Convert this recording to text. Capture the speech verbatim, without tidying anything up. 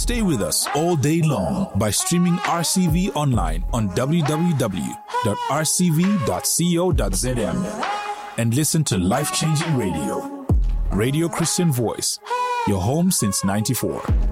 Stay with us all day long by streaming R C V online on w w w dot r c v dot co dot z m and listen to life-changing radio. Radio Christian Voice, your home since ninety-four.